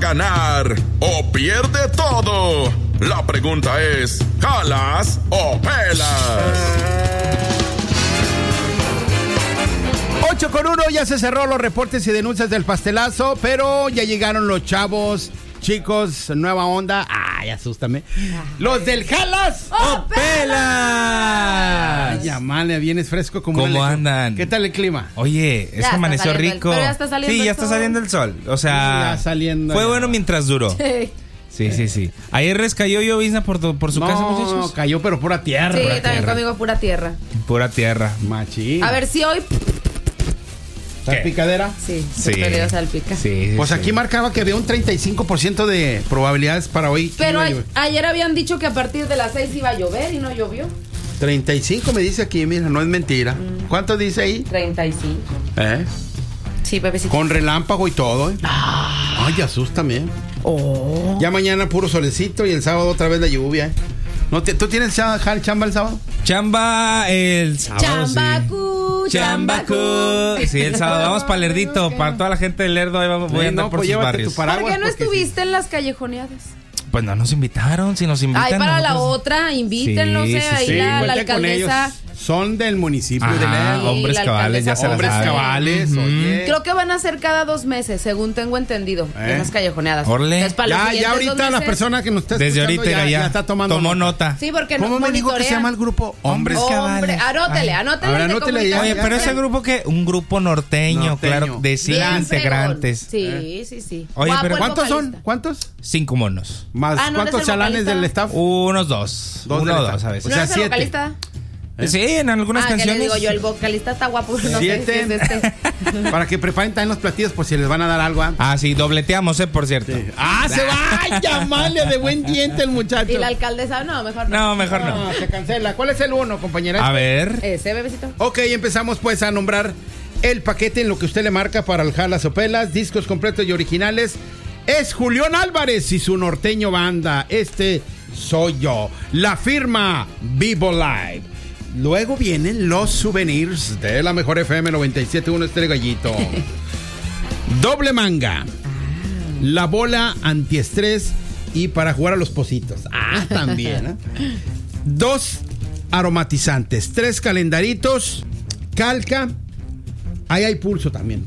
ganar o pierde todo. La pregunta es, ¿jalas o pelas? 8:1, ya se cerró los reportes y denuncias del pastelazo, pero ya llegaron los chavos, chicos, nueva onda. Ay, asústame. Los del jalas o pelas. Ya, male, vienes fresco como ¿Cómo andan? ¿Qué tal el clima? Oye, es que amaneció rico. Pero ya está saliendo sí, ya el está sol. saliendo el sol. O sea, Ya saliendo fue ya. bueno mientras duró. Sí. Ayer cayó llovizna por su casa, muchachos. No, cayó, pero pura tierra. Sí, pura también tierra. conmigo pura tierra. Pura tierra. Machín. A ver si hoy ¿Salpicadera? sí, Sí. perdió salpica. Sí. Pues aquí marcaba que había un 35% de probabilidades para hoy. Pero iba a llover. ayer habían dicho que a partir de las 6 iba a llover y no llovió. 35 me dice aquí, mira, no es mentira. ¿Cuánto dice ahí? 35. Sí, bebecito. Con relámpago y todo, ¿eh? Ay, asústame. Ya mañana puro solecito y el sábado otra vez la lluvia, ¿eh? ¿Tú tienes chamba el sábado? Chamba el sábado. Chambacú, Chambacú. Sí, el sábado. Vamos para Lerdito. Para toda la gente de Lerdo, ahí voy a andar por sus llévate barrios. tu paraguas. ¿Por qué no porque estuviste en las callejoneadas? Pues no nos invitaron. Si nos invitan. Ay, para la nosotros- otra, invítenlos, Sí, ahí sí, la cuente con alcaldesa. ellos. Son del municipio de Ajá, Lerdo. hombres la cabales, ya se las Hombres saben. cabales, oye. Creo que van a ser cada 2 meses, según tengo entendido, esas callejoneadas. Orle. Entonces, para los Ya siguientes ahorita 2 la meses- persona que nos está Desde escuchando ahorita ya está tomando tomó nota. Sí, porque ¿Cómo no me dijo que se monitorean. llama el grupo? Hombres Hombre, cabales. anótele, Ay. anótele. Ahora de anótele ya. Oye, pero ya. ese grupo que un grupo norteño, claro, de 5 Bien integrantes. fregón. Sí. Oye, Guapo pero el ¿Cuántos son? vocalista. ¿Cuántos? 5 monos. Más Ah, ¿no ¿cuántos eres el chalanes vocalista? del staff? Unos 2. Dos Uno del o staff. 2 a veces. O ¿No sea, es el 7. vocalista? Sí, en algunas ¿qué le canciones. digo yo? El vocalista está guapo, no sé si es 7. Para que preparen también los platillos por si les van a dar algo. Ah, sí, dobleteamos, por cierto. Se va a llamarle de buen diente el muchacho. Y la alcaldesa, no, mejor no. No, mejor no. No, se cancela. ¿Cuál es el 1, compañera? A ver. Ese bebecito. Ok, empezamos pues a nombrar el paquete en lo que usted le marca para el Jalas o Pelas, discos completos y originales. Es Julián Álvarez y su norteño banda. Este soy yo. La firma Vivo Live. Luego vienen los souvenirs de la mejor FM 97.1 Estéreo Gallito. Doble manga. La bola antiestrés y para jugar a los pocitos. También. 2 aromatizantes, 3 calendaritos, calca. Ahí hay pulso también.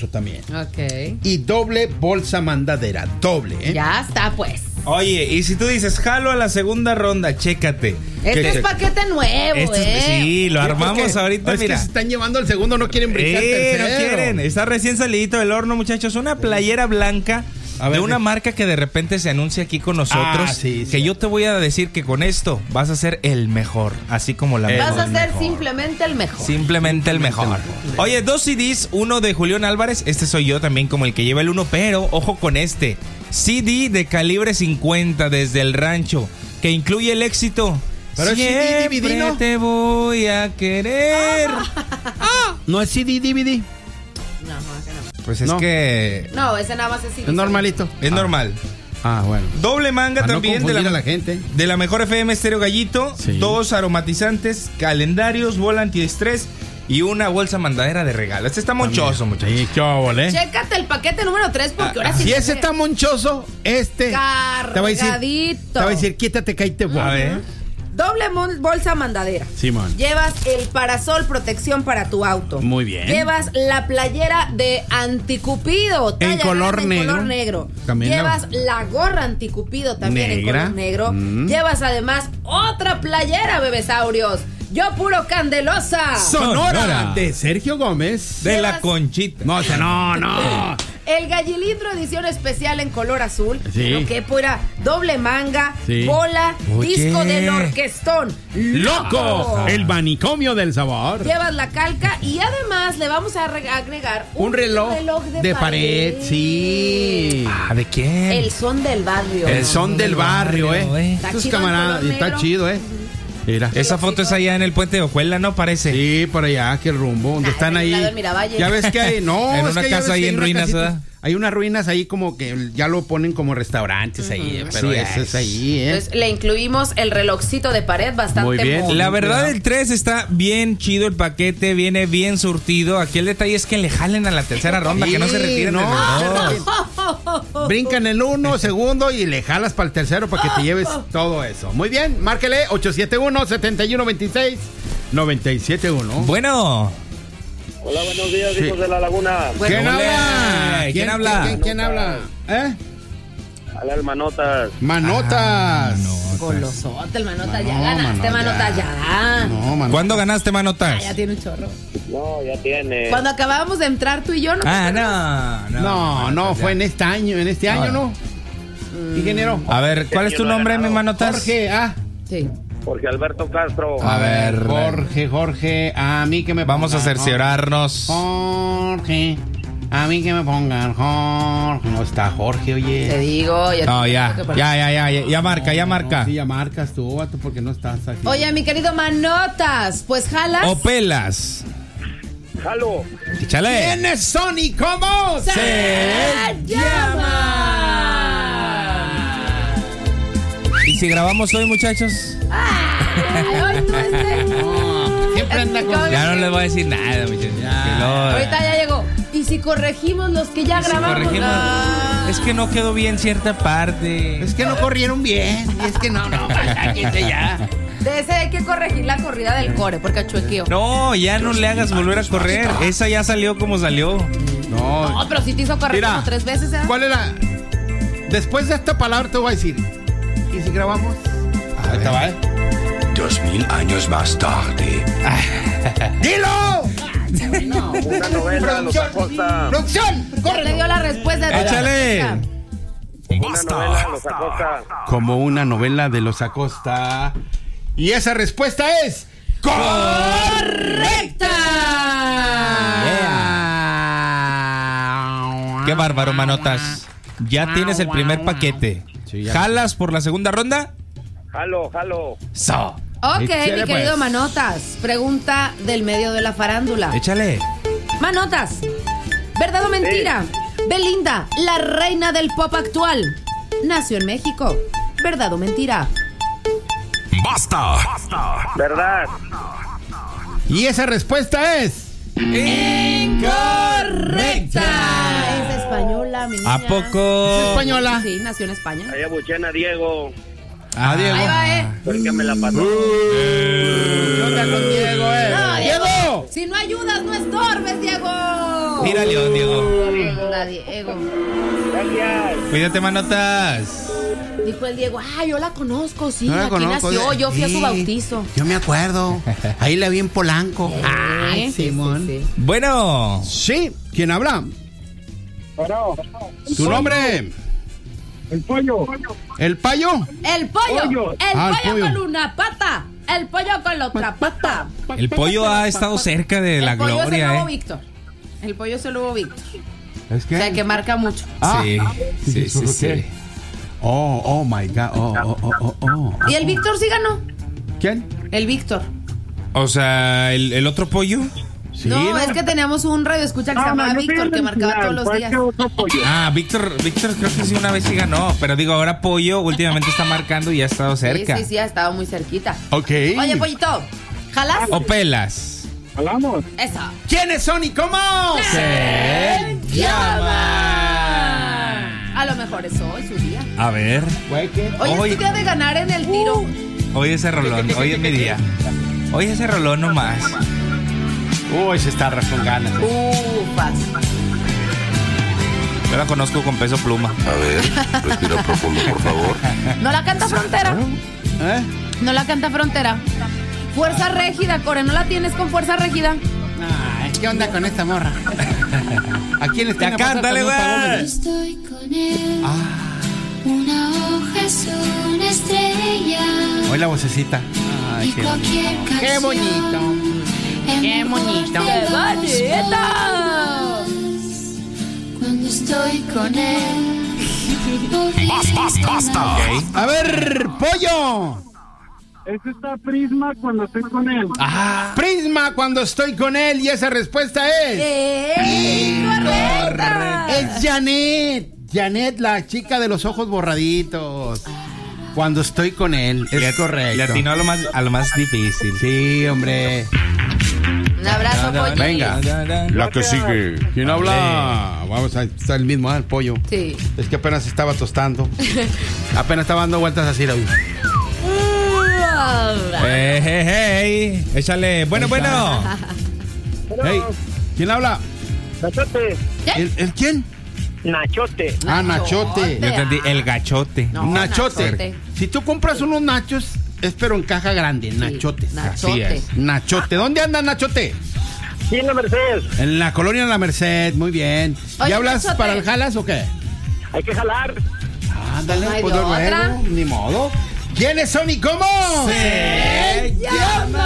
Ok. Y doble bolsa mandadera. Doble, ¿eh? Ya está, pues. Oye, y si tú dices, jalo a la segunda ronda, chécate. Este es paquete nuevo, Sí, lo armamos ahorita, Es mira. que se están llevando el segundo, no quieren brincar el tercero. No quieren. Está recién salidito del horno, muchachos. Una playera blanca A ver, de una marca que de repente se anuncia aquí con nosotros. Sí, que sí. yo te voy a decir que con esto vas a ser el mejor. Así como la mejor. Vas a ser simplemente el mejor. Simplemente el mejor. Oye, 2 CDs, uno de Julián Álvarez, este soy yo también como el que lleva el 1, pero ojo con este. CD de calibre 50 desde el rancho, que incluye el éxito. Pero es CD, DVD, Siempre ¿no? te voy a querer. No es CD, DVD. No, ese no. Pues es No. que No, ese nada más es Es normalito. es normal. Bueno. Doble manga Para no también confundir a la gente. de la mejor FM Estéreo Gallito. Sí. 2 aromatizantes, calendarios, bola antiestrés y una bolsa mandadera de regalo. Este está monchoso, muchachos. Sí, qué óvole, ¿eh? Chécate el paquete número 3 porque ahora sí. Si ese está monchoso, este te va a decir, Cargadito. quítate, cállate, A ver. Doble bolsa mandadera. Simón. Llevas el parasol protección para tu auto. Muy bien. Llevas la playera de Anticupido. talla En color grande, negro. En color negro. También Llevas la gorra Anticupido también Negra. en color negro. Llevas además otra playera, bebesaurios. Yo puro candelosa. Sonora de Sergio Gómez. De la Llevas- Conchita. No, no. El gallilitro edición especial en color azul. Sí. Lo que fuera doble manga, Sí. bola, Oye. disco del orquestón. ¡Loco! El manicomio del sabor. Llevas la calca y además le vamos a agregar Un reloj de pared. Sí. ¿De quién? El son del barrio. El son del barrio, ¿eh? Está Estos chido en camaradas. color Está negro. chido, ¿eh? Mira. Esa foto es allá en el puente de Ojuela, ¿no? Parece. Sí, por allá, qué rumbo. Donde Nah, están en el ahí. lado del Miravalle. Ya ves que hay. No, En es una que ya casa ves ahí que en hay una ruinas, casita. ¿verdad? hay unas ruinas ahí como que ya lo ponen como restaurantes ahí, pero Sí, eso es ahí, Entonces le incluimos el relojcito de pared bastante Muy bien. mono. La verdad, el 3 está bien chido el paquete, viene bien surtido. Aquí el detalle es que le jalen a la tercera ronda, que no se retiren no, desde el 2. Brincan el 1 segundo y le jalas para el tercero para que te lleves todo eso. Muy bien, márquele 871-7126-971. Bueno, Hola, buenos días, Sí. hijos de la laguna. Bueno, ¿Quién Ole. habla? ¿Quién habla? ¿Quién habla? Hola, hermanotas. Manotas. Golosote, el manota, No, ya ganaste, mano, manota, ya. ya. No, Manotas. ¿cuándo ganaste, Manotas? Ya tiene un chorro. No, ya tiene. Cuando acabábamos de entrar tú y yo, ¿no? No, fue en este año, ¿no? Ingeniero. A ver, ¿cuál es tu nombre, mi Manotas? Jorge, Sí. Jorge Alberto Castro. A ver, Jorge, a mí que me vamos a pongan, cerciorarnos. Jorge, a mí que me pongan Jorge. No está Jorge, Te oye. digo. No, ya marca. Sí, ya marcas tú, vato, porque no estás aquí. Oye, mi querido Manotas, pues jalas. O pelas. Jalo. Échale. ¿Quién es Sony? ¿Cómo Se ¿Y si grabamos hoy, muchachos? Ay, hoy no es de- Siempre anda con... Ya no les voy a decir nada, muchachos. Que no- Ahorita ya llegó. ¿Y si corregimos los que ya Y si grabamos? corregimos, Ah. es que no quedó bien cierta parte. Es que no corrieron bien. Y es que no, cállate ya. De ese hay que corregir la corrida del core, porque chuequeo. No, ya no le hagas volver a correr. Esa ya salió como salió. No, pero sí te hizo correr Mira, como 3 veces, ¿eh? ¿Cuál era? Después de esta palabra te voy a decir. ¿Y si grabamos? Ahí te va, 2000 años más tarde. ¡Dilo! Una novela, Los Acosta. ¡Producción! Ya te dio la respuesta de Échale. Una novela, Los Acosta. Como una novela de los Acosta. Y esa respuesta es... ¡Correcta! Qué bárbaro, Manotas. Ya tienes el primer paquete. Sí, ya. ¿Jalas por la segunda ronda? Jalo. So. Ok, Échale, mi querido pues. Manotas. Pregunta del medio de la farándula. Échale. Manotas, ¿verdad o mentira? Belinda, la reina del pop actual, nació en México. ¿Verdad o mentira? ¡Basta! Verdad. Y esa respuesta es... ¡Incorrecta! Es española, mi niña. ¿A poco? ¿Es española? Sí, nació en España. Ahí abuchean a Diego. Ah, Diego. Ahí va, Fue el que me la pasó. ¿Qué onda con Diego, No, ¡Diego! Si no ayudas, no estorbes, Diego. Mira, León, Diego. Anda, Diego. Gracias. Cuídate, Manotas. Dijo el Diego, yo la conozco, sí, No la aquí conozco, nació, yo fui a su sí. bautizo. Yo me acuerdo. Ahí la vi en Polanco. Ay, Simón. sí. Bueno. Sí, ¿quién habla? Bueno, ¿Tu nombre? el pollo. ¿El payo? El pollo, Pollo. el Ah, el pollo pollo. con una pata, el pollo con la otra pata. El pollo ha estado cerca de la El pollo es el gloria, nuevo ¿eh? Víctor. El pollo es el nuevo Víctor. ¿Es O sea, que? que marca mucho. Sí, sí, sí, sí. Oh my God. Oh. ¿Y el Víctor sí ganó? ¿Quién? El Víctor. O sea, ¿el otro pollo? Sí, no, es que teníamos un radio escucha que se llamaba Víctor que marcaba todos los días. Ah, Víctor creo que sí una vez sí ganó. Pero digo, ahora pollo últimamente está marcando y ha estado cerca. Sí, ha estado muy cerquita. Ok. Oye, pollito, ¿jalas? ¿O pelas? Hablamos. Eso. ¿Quién es Sony? ¿Cómo? Se llama. A lo mejor es hoy su día. A ver. Güey, ¿qué? Hoy Hoy- es tu día de ganar en el tiro. Hoy ese rolón, hoy es mi día. Hoy ese rolón nomás. Uy, se está con ganas. Ufas. Yo la conozco con Peso Pluma. A ver, respira profundo, por favor. ¿No la canta Frontera? ¿Eh? No la canta Frontera. Fuerza Régida, Core, ¿no la tienes con Fuerza Régida? Ay, ¿qué onda con esta morra? ¿A quién le Ya cántale, güey. Estoy con él. Una hoja es una estrella. Hoy la vocecita. Ay, Y qué cualquier bonito. canción. Qué bonito. Qué bonito. ¡Qué bonita! Cuando estoy con él. Basta. A ver, pollo. Ese está Prisma cuando estoy con él. Prisma cuando estoy con él y esa respuesta es... ¡Correcta! Es Janet. Janet, la chica de los ojos borraditos. Cuando estoy con él, es correcto. Le atinó a lo más difícil. Sí, hombre. Un abrazo, pollo. Venga. La que sigue. ¿Quién habla? Vamos a estar el mismo, el pollo. Sí. Es que apenas estaba tostando. Apenas estaba dando vueltas así. Hey. Échale. Bueno. Hey, ¿quién habla? Nachote. ¿El quién? Nachote. Nachote. Yo entendí el gachote. No, Nachote. Si tú compras unos nachos, es pero en caja grande, nachotes. Nachote. Así es. Nachote. ¿Dónde anda Nachote? Sí, en la Merced. En la colonia La Merced, muy bien. Oye, ¿Ya hablas Nachote. para el jalas o qué? Hay que jalar. Ándale, No hay pues de luego, otra. ni modo. ¿Quiénes son y cómo? Se llama.